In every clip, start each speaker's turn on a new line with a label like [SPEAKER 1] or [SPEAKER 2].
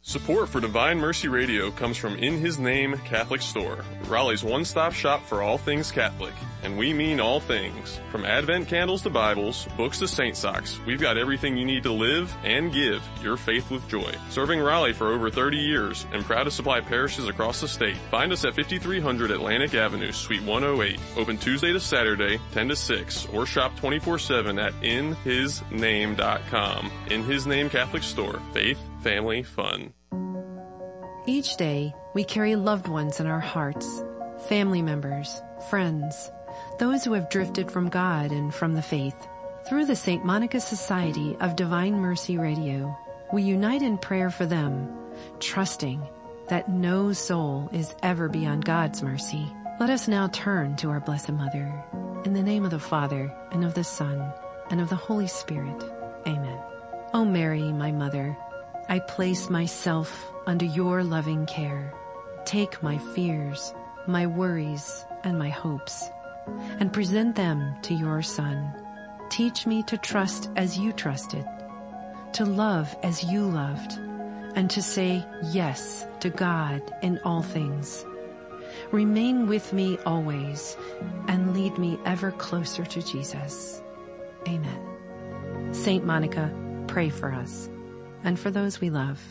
[SPEAKER 1] Support for Divine Mercy Radio comes from In His Name Catholic Store, Raleigh's one-stop shop for all things Catholic. And we mean all things. From Advent candles to Bibles, books to saint socks, we've got everything you need to live and give your faith with joy. Serving Raleigh for over 30 years and proud to supply parishes across the state. Find us at 5300 Atlantic Avenue, Suite 108. Open Tuesday to Saturday, 10 to 6, or shop 24/7 at inhisname.com. In His Name Catholic Store. Faith, family, fun.
[SPEAKER 2] Each day, we carry loved ones in our hearts, family members, friends, those who have drifted from God and from the faith. Through the St. Monica Society of Divine Mercy Radio, we unite in prayer for them, trusting that no soul is ever beyond God's mercy. Let us now turn to our Blessed Mother. In the name of the Father, and of the Son, and of the Holy Spirit. Amen. O Mary, my Mother, I place myself under your loving care. Take my fears, my worries, and my hopes, and present them to your Son. Teach me to trust as you trusted, to love as you loved, and to say yes to God in all things. Remain with me always, and lead me ever closer to Jesus. Amen. Saint Monica, pray for us, and for those we love.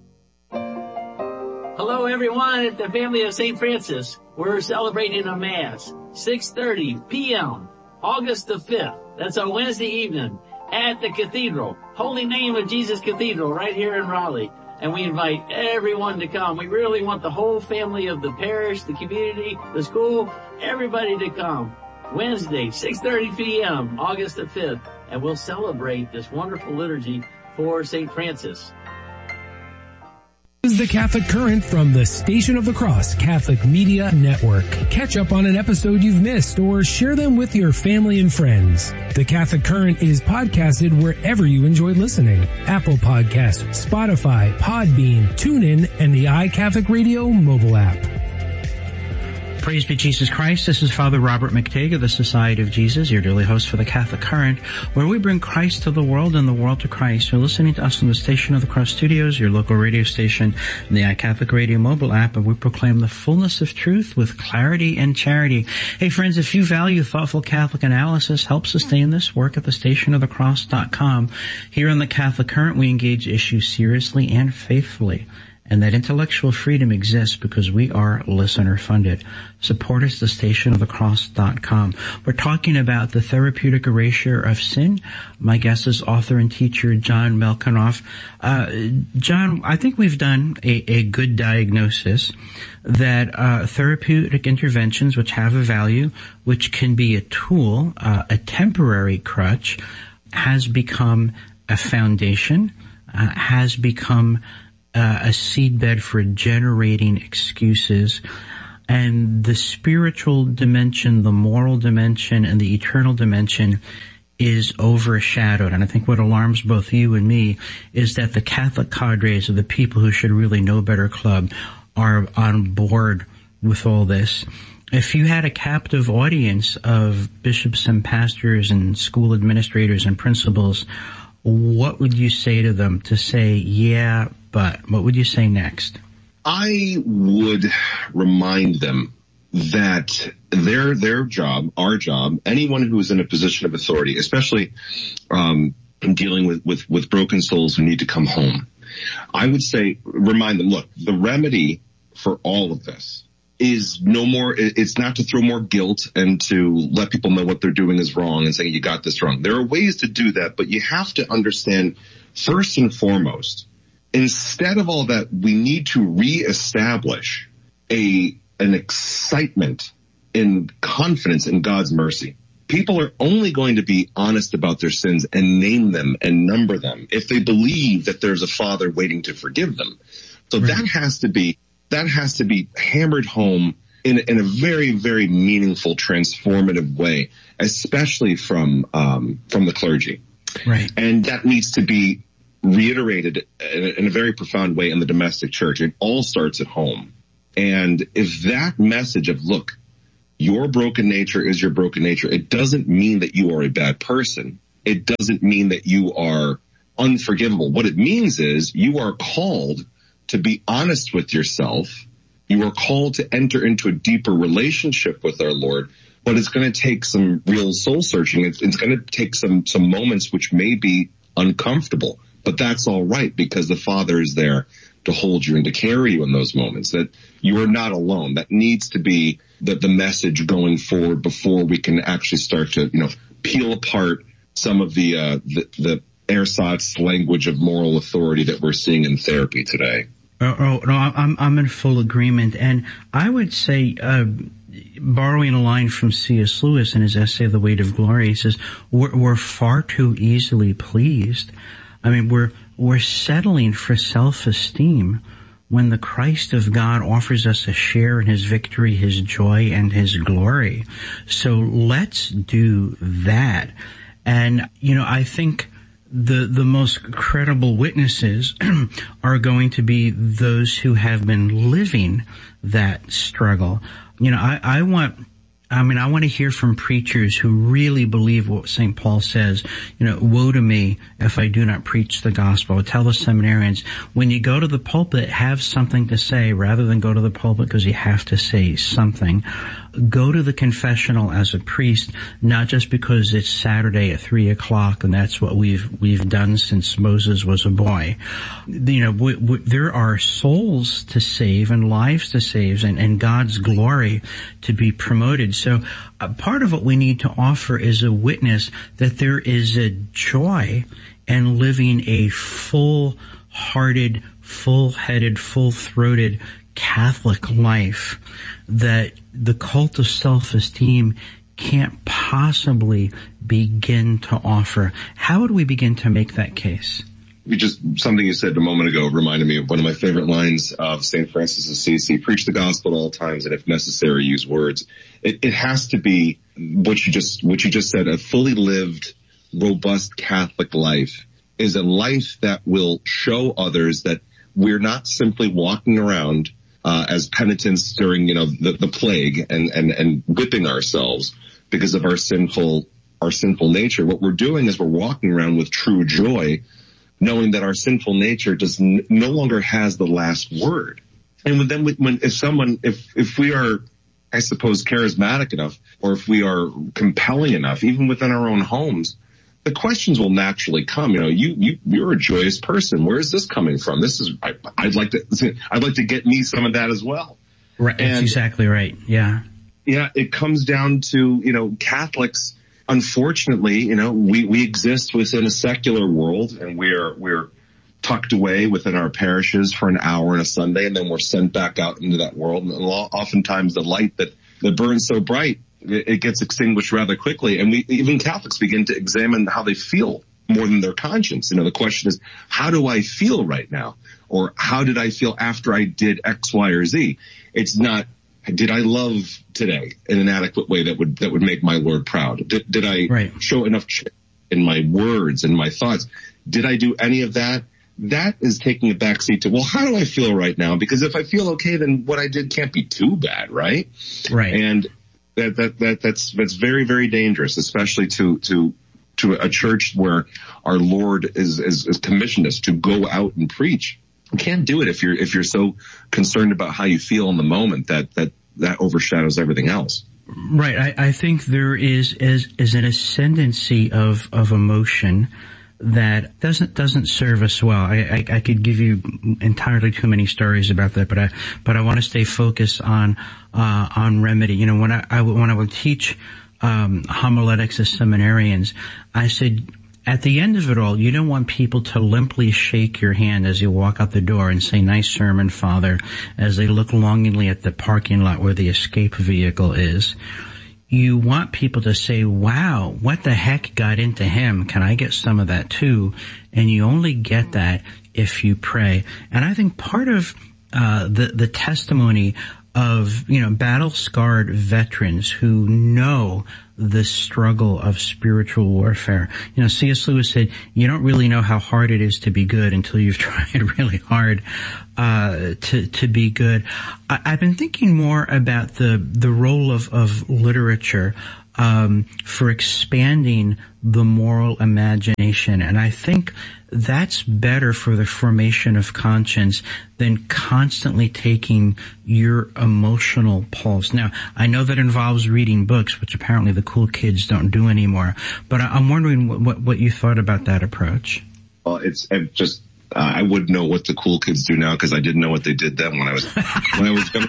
[SPEAKER 3] Hello everyone at the family of St. Francis. We're celebrating a Mass, 6:30 p.m., August the 5th. That's a Wednesday evening at the Cathedral, Holy Name of Jesus Cathedral right here in Raleigh. And we invite everyone to come. We really want the whole family of the parish, the community, the school, everybody to come. Wednesday, 6:30 p.m., August the 5th. And we'll celebrate this wonderful liturgy for St. Francis.
[SPEAKER 4] This is the Catholic Current from the Station of the Cross Catholic Media Network. Catch up on an episode you've missed or share them with your family and friends. The Catholic Current is podcasted wherever you enjoy listening. Apple Podcasts, Spotify, Podbean, TuneIn, and the iCatholic Radio mobile app.
[SPEAKER 5] Praise be Jesus Christ. This is Father Robert McTague of the Society of Jesus, your daily host for the Catholic Current, where we bring Christ to the world and the world to Christ. You're listening to us on the Station of the Cross Studios, your local radio station, and the iCatholic Radio mobile app, and we proclaim the fullness of truth with clarity and charity. Hey friends, if you value thoughtful Catholic analysis, help sustain this work at the stationofthecross.com. Here on the Catholic Current, we engage issues seriously and faithfully. And that intellectual freedom exists because we are listener-funded. Support us at thestationofthecross.com. We're talking about the therapeutic erasure of sin. My guest is author and teacher John Melkinoff. John, I think we've done a good diagnosis that therapeutic interventions, which have a value, which can be a tool, a temporary crutch, has become a foundation, has become a seedbed for generating excuses, and the spiritual dimension, the moral dimension, and the eternal dimension is overshadowed. And I think what alarms both you and me is that the Catholic cadres, or the people who should really know better club, are on board with all this. If you had a captive audience of bishops and pastors and school administrators and principals, what would you say to them to say, yeah, but what would you say next?
[SPEAKER 6] I would remind them that their job, our job, anyone who is in a position of authority, especially dealing with broken souls who need to come home, I would say, remind them, look, the remedy for all of this is no more, it's not to throw more guilt and to let people know what they're doing is wrong and saying you got this wrong. There are ways to do that, but you have to understand, first and foremost, instead of all that, we need to reestablish an excitement and confidence in God's mercy. People are only going to be honest about their sins and name them and number them if they believe that there's a Father waiting to forgive them. So right. That has to be hammered home in a very, very meaningful, transformative way, especially from the clergy.
[SPEAKER 5] Right.
[SPEAKER 6] And that needs to be reiterated in a very profound way in the domestic church. It all starts at home. And if that message of, look, your broken nature is your broken nature, it doesn't mean that you are a bad person. It doesn't mean that you are unforgivable. What it means is you are called to be honest with yourself. You are called to enter into a deeper relationship with our Lord, but it's going to take some real soul searching. It's going to take some moments which may be uncomfortable, but that's all right, because the Father is there to hold you and to carry you in those moments, that you are not alone. That needs to be the message going forward before we can actually start to, peel apart some of the ersatz language of moral authority that we're seeing in therapy today.
[SPEAKER 5] No, I'm in full agreement. And I would say, borrowing a line from C.S. Lewis in his essay, The Weight of Glory, he says, we're far too easily pleased. I mean, we're settling for self-esteem when the Christ of God offers us a share in his victory, his joy, and his glory. So let's do that. And, I think the most credible witnesses are going to be those who have been living that struggle. I want to hear from preachers who really believe what St. Paul says. Woe to me if I do not preach the gospel. I tell the seminarians, when you go to the pulpit, have something to say rather than go to the pulpit because you have to say something. Go to the confessional as a priest, not just because it's Saturday at 3:00 and that's what we've done since Moses was a boy. There are souls to save and lives to save and God's glory to be promoted. So part of what we need to offer is a witness that there is a joy in living a full-hearted, full-headed, full-throated Catholic life, that the cult of self-esteem can't possibly begin to offer. How would we begin to make that case?
[SPEAKER 6] Something you said a moment ago reminded me of one of my favorite lines of St. Francis of Assisi: preach the gospel at all times, and if necessary, use words. It has to be what you just said. A fully lived, robust Catholic life is a life that will show others that we're not simply walking around as penitents during, the plague and whipping ourselves because of our sinful nature. What we're doing is we're walking around with true joy, knowing that our sinful nature no longer has the last word. And then if we are, I suppose, charismatic enough, or if we are compelling enough, even within our own homes, the questions will naturally come. You're a joyous person. Where is this coming from? I'd like to get me some of that as well.
[SPEAKER 5] Right. That's exactly right. Yeah.
[SPEAKER 6] Yeah. It comes down to, Catholics, unfortunately, we exist within a secular world, and we're tucked away within our parishes for an hour on a Sunday, and then we're sent back out into that world. And oftentimes the light that burns so bright, it gets extinguished rather quickly. And even Catholics begin to examine how they feel more than their conscience. The question is, how do I feel right now? Or how did I feel after I did X, Y, or Z? It's not, did I love today in an adequate way that would make my Lord proud? Did I show enough in my words and my thoughts? Did I do any of that? That is taking a backseat to, well, how do I feel right now? Because if I feel okay, then what I did can't be too bad, right?
[SPEAKER 5] Right.
[SPEAKER 6] And that's very, very dangerous, especially to a church where our Lord is commissioned us to go out and preach. You can't do it if you're so concerned about how you feel in the moment that overshadows everything else.
[SPEAKER 5] Right. I think there is an ascendancy of emotion that doesn't serve us well. I could give you entirely too many stories about that, but I want to stay focused on remedy. When I would teach homiletics as seminarians, I said, at the end of it all, you don't want people to limply shake your hand as you walk out the door and say, "Nice sermon, Father," as they look longingly at the parking lot where the escape vehicle is. You want people to say, "Wow, what the heck got into him? Can I get some of that too?" And you only get that if you pray. And I think part of the testimony of, battle-scarred veterans who know the struggle of spiritual warfare. C.S. Lewis said, you don't really know how hard it is to be good until you've tried really hard to be good. I've been thinking more about the role of literature for expanding the moral imagination. And I think that's better for the formation of conscience than constantly taking your emotional pulse. Now, I know that involves reading books, which apparently the cool kids don't do anymore, but I'm wondering what you thought about that approach.
[SPEAKER 6] Well, I wouldn't know what the cool kids do now because I didn't know what they did then when I was going.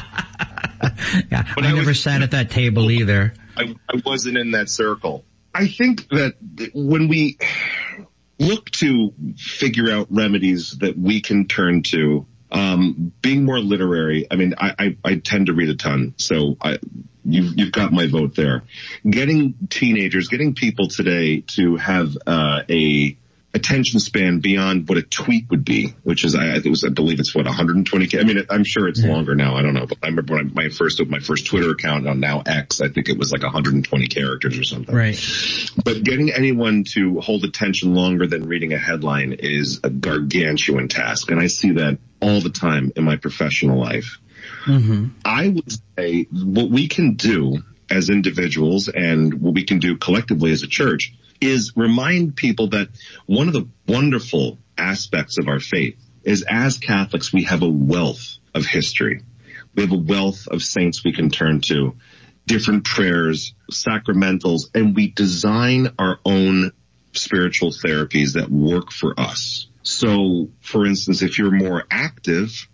[SPEAKER 5] Yeah, I never sat at that table either.
[SPEAKER 6] I wasn't in that circle. I think that when we look to figure out remedies that we can turn to, being more literary, I mean, I tend to read a ton, so you've got my vote there. Getting people today to have a attention span beyond what a tweet would be, which is, I believe it's 120. I mean, I'm sure it's longer now. I don't know, but I remember when my first Twitter account on now X, I think it was like 120 characters or something.
[SPEAKER 5] Right.
[SPEAKER 6] But getting anyone to hold attention longer than reading a headline is a gargantuan task. And I see that all the time in my professional life. Mm-hmm. I would say what we can do as individuals and what we can do collectively as a church is remind people that one of the wonderful aspects of our faith is, as Catholics, we have a wealth of history. We have a wealth of saints we can turn to, different prayers, sacramentals, and we design our own spiritual therapies that work for us. So, for instance, if you're a more active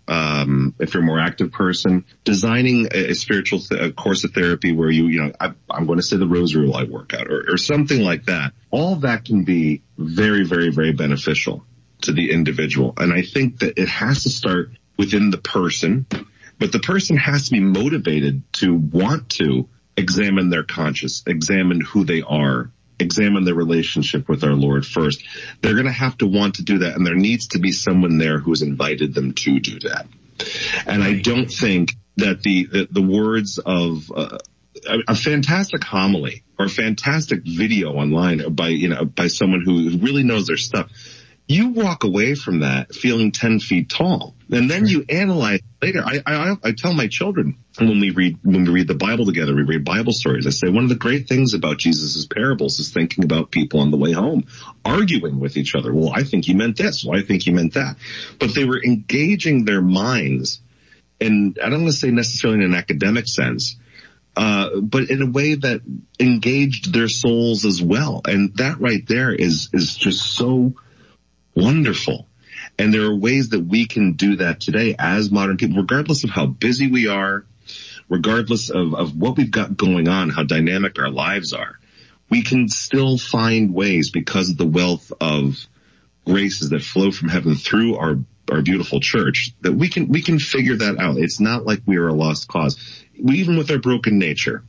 [SPEAKER 6] person, designing a spiritual course of therapy where I'm going to say the rosary while I work out or something like that, all that can be very, very, very beneficial to the individual. And I think that it has to start within the person, but the person has to be motivated to want to examine their conscience, examine who they are, examine their relationship with our Lord first. They're going to have to want to do that, and there needs to be someone there who has invited them to do that. And I don't think that the words of a fantastic homily or a fantastic video online by someone who really knows their stuff, you walk away from that feeling 10 feet tall. And then you analyze later. I tell my children when we read the Bible together, we read Bible stories. I say one of the great things about Jesus' parables is thinking about people on the way home, arguing with each other. Well, I think he meant this. Well, I think he meant that. But they were engaging their minds, and I don't want to say necessarily in an academic sense, but in a way that engaged their souls as well. And that right there is just so wonderful. And there are ways that we can do that today as modern people, regardless of how busy we are, regardless of what we've got going on, how dynamic our lives are. We can still find ways, because of the wealth of graces that flow from heaven through our beautiful church, that we can figure that out. It's not like we are a lost cause. Even with our broken nature,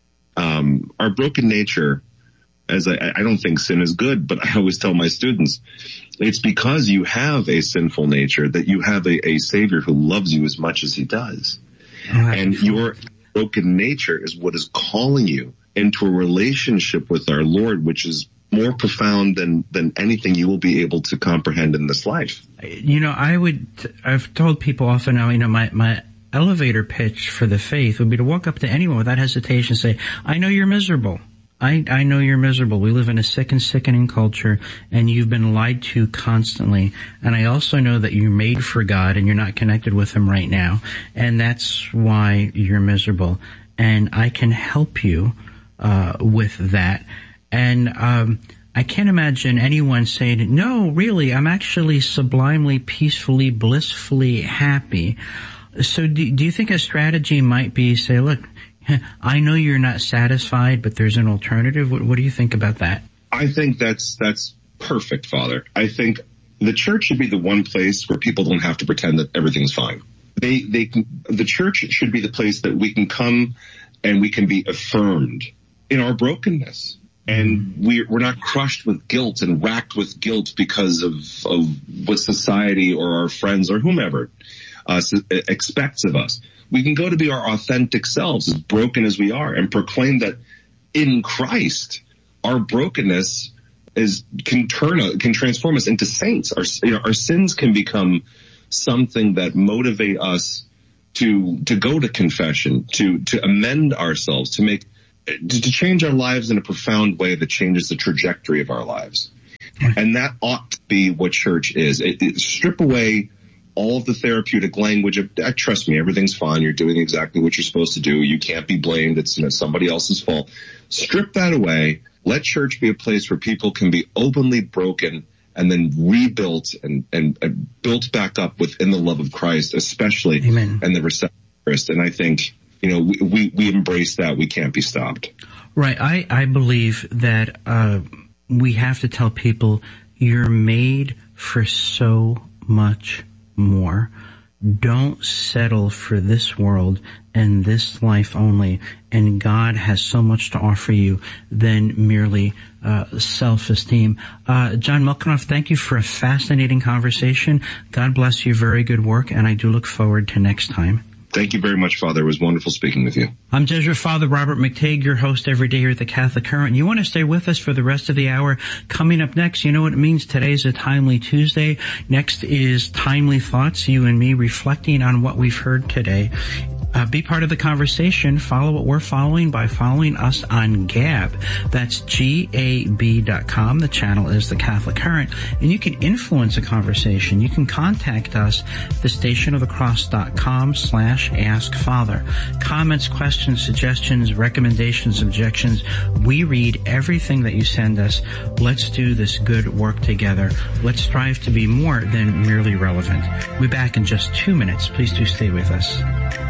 [SPEAKER 6] as I don't think sin is good, but I always tell my students, it's because you have a sinful nature that you have a Savior who loves you as much as he does. Right. And your broken nature is what is calling you into a relationship with our Lord, which is more profound than anything you will be able to comprehend in this life.
[SPEAKER 5] I've told people often now, my elevator pitch for the faith would be to walk up to anyone without hesitation and say, I know you're miserable. I know you're miserable. We live in a sick and sickening culture, and you've been lied to constantly. And I also know that you're made for God and you're not connected with him right now. And that's why you're miserable. And I can help you, with that. And, I can't imagine anyone saying, no, really, I'm actually sublimely, peacefully, blissfully happy. So do you think a strategy might be, say, look, I know you're not satisfied, but there's an alternative. What do you think about that?
[SPEAKER 6] I think that's perfect, Father. I think the church should be the one place where people don't have to pretend that everything's fine. The church should be the place that we can come and we can be affirmed in our brokenness. And we're not crushed with guilt and racked with guilt because of what society or our friends or whomever expects of us. We can go to be our authentic selves, as broken as we are, and proclaim that in Christ, our brokenness can transform us into saints. Our sins can become something that motivate us to go to confession, to amend ourselves, to change our lives in a profound way that changes the trajectory of our lives. And that ought to be what church is. Strip away all of the therapeutic language of, trust me, everything's fine. You're doing exactly what you're supposed to do. You can't be blamed. It's somebody else's fault. Strip that away. Let church be a place where people can be openly broken and then rebuilt and built back up within the love of Christ, especially
[SPEAKER 5] Amen.
[SPEAKER 6] And the reception of Christ. And I think, we embrace that. We can't be stopped.
[SPEAKER 5] Right. I believe that we have to tell people you're made for so much more. Don't settle for this world and this life only. And God has so much to offer you than merely self-esteem. John Milkinoff, thank you for a fascinating conversation. God bless you. Very good work. And I do look forward to next time.
[SPEAKER 6] Thank you very much, Father. It was wonderful speaking with you.
[SPEAKER 5] I'm Jesuit Father Robert McTague, your host every day here at the Catholic Current. You want to stay with us for the rest of the hour. Coming up next, you know what it means. Today's a Timely Tuesday. Next is Timely Thoughts, you and me reflecting on what we've heard today. Be part of the conversation. Follow what we're following by following us on Gab. That's GAB.com. The channel is the Catholic Current. And you can influence a conversation. You can contact us, thestationofthecross.com/askfather. Comments, questions, suggestions, recommendations, objections. We read everything that you send us. Let's do this good work together. Let's strive to be more than merely relevant. We'll be back in just 2 minutes. Please do stay with us.